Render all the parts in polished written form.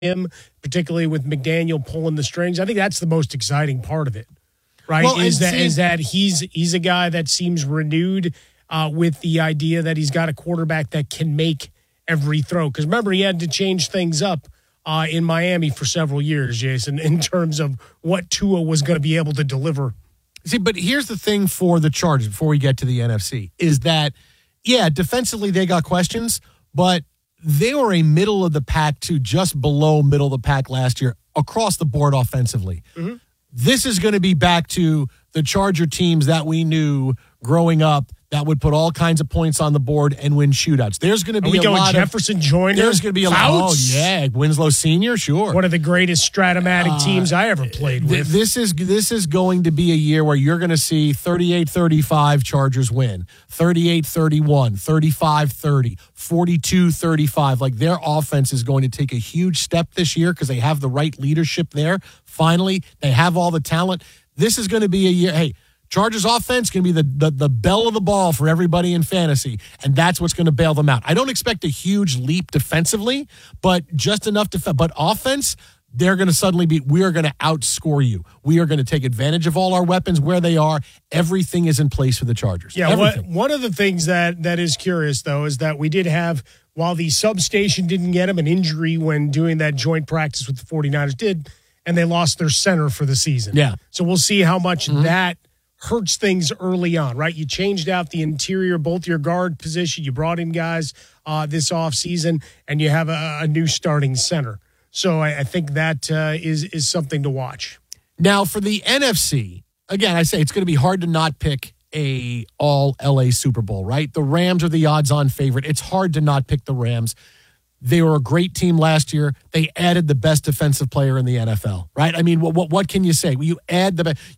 him, particularly with McDaniel pulling the strings. I think that's the most exciting part of it, right? Well, is that he's a guy that seems renewed with the idea that he's got a quarterback that can make every throw. Because remember, he had to change things up in Miami for several years, Jason, in terms of what Tua was going to be able to deliver. See, but here's the thing for the Chargers before we get to the NFC is that, yeah, defensively they got questions, but they were a middle of the pack to just below middle of the pack last year across the board offensively. Mm-hmm. This is going to be back to the Charger teams that we knew growing up that would put all kinds of points on the board and win shootouts. There's going to be a lot Jefferson Joyner. There's going to be a lot. Oh yeah, Winslow Sr. Sure, one of the greatest Stratomatic teams I ever played with. This is going to be a year where you're going to see 38-35 Chargers win, 38-31, 35-30, 42-35. Like their offense is going to take a huge step this year because they have the right leadership there. Finally, they have all the talent. This is going to be a year. Hey. Chargers offense can be the bell of the ball for everybody in fantasy, and that's what's going to bail them out. I don't expect a huge leap defensively, but just enough but offense, they're going to suddenly we are going to outscore you. We are going to take advantage of all our weapons where they are. Everything is in place for the Chargers. Yeah, one of the things that is curious, though, is that we did have, while the substation didn't get him an injury when doing that joint practice with the 49ers did, and they lost their center for the season. Yeah. So we'll see how much that hurts things early on, right? You changed out the interior, both your guard position. You brought in guys this offseason, and you have a new starting center. So I think that is something to watch. Now, for the NFC, again, I say it's going to be hard to not pick a all-LA Super Bowl, right? The Rams are the odds-on favorite. It's hard to not pick the Rams. They were a great team last year. They added the best defensive player in the NFL, right? I mean, what can you say? You add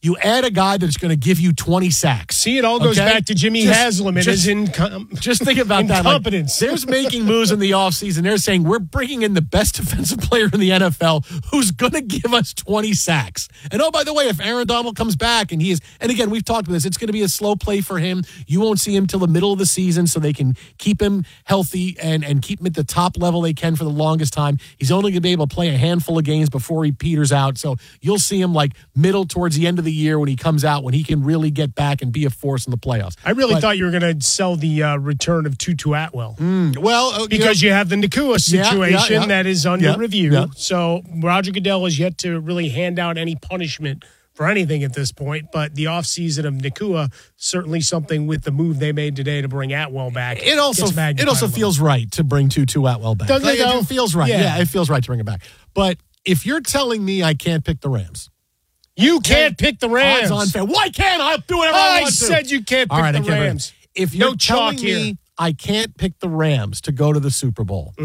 a guy that's going to give you 20 sacks. See, it all goes back to Jimmy Haslam and his just think about that. Incompetence. Like, there's making moves in the offseason. They're saying we're bringing in the best defensive player in the NFL who's going to give us 20 sacks. And oh, by the way, if Aaron Donald comes back and again, we've talked about this, it's going to be a slow play for him. You won't see him till the middle of the season so they can keep him healthy and keep him at the top level they can for the longest time. He's only going to be able to play a handful of games before he peters out. So you'll see him like middle towards the end of the year when he comes out, when he can really get back and be a force in the playoffs. I really thought you were going to sell the return of Tutu Atwell. Because you have the Nakua situation that is under review. Yeah. So Roger Goodell has yet to really hand out any punishment for anything at this point, but the offseason of Nakua, certainly something with the move they made today to bring Atwell back. It also feels right to bring Tutu Atwell back. Doesn't it, though? It feels right. Yeah, it feels right to bring him back. But if you're telling me I can't pick the Rams. You can't pick the Rams. Why can't I do whatever I want to? I said you can't pick the Rams. If you're telling me I can't pick the Rams to go to the Super Bowl,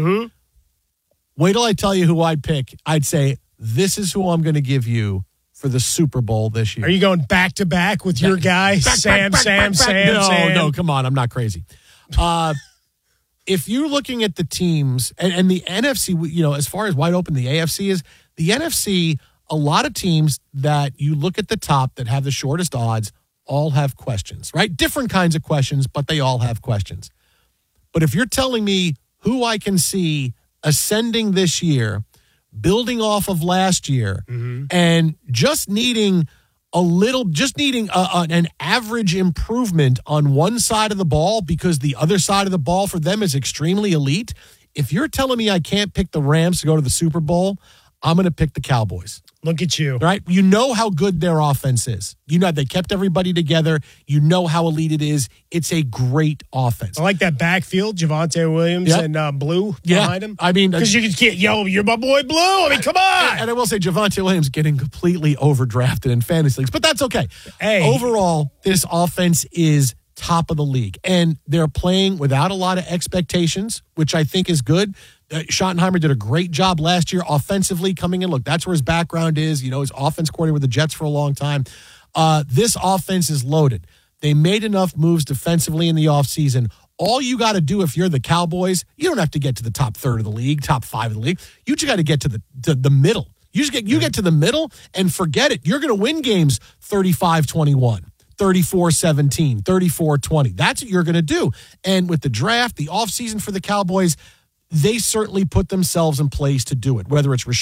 wait till I tell you who I'd pick. I'd say, this is who I'm going to give you for the Super Bowl this year. Are you going back-to-back with your guy, Sam? No, come on. I'm not crazy. If you're looking at the teams, and the NFC, as far as wide open the AFC is, the NFC, a lot of teams that you look at the top that have the shortest odds all have questions, right? Different kinds of questions, but they all have questions. But if you're telling me who I can see ascending this year, building off of last year, and just needing an average improvement on one side of the ball because the other side of the ball for them is extremely elite. If you're telling me I can't pick the Rams to go to the Super Bowl, I'm going to pick the Cowboys. Look at you. Right? You know how good their offense is. You know they kept everybody together. You know how elite it is. It's a great offense. I like that backfield, Javonte Williams and Blue behind him. I mean, because you can't yell, "You're my boy Blue." I mean, come on. And I will say Javonte Williams getting completely overdrafted in fantasy leagues, but that's okay. Hey. Overall, this offense is top of the league, and they're playing without a lot of expectations, which I think is good. Schottenheimer did a great job last year offensively coming in. Look, that's where his background is. His offense coordinator with the Jets for a long time. This offense is loaded. They made enough moves defensively in the offseason. All you got to do if you're the Cowboys, you don't have to get to the top third of the league, top 5 of the league. You just got to get to the middle. You get to the middle and forget it. You're going to win games 35-21. 34-17, 34-20. That's what you're going to do. And with the draft, the offseason for the Cowboys, they certainly put themselves in place to do it, whether it's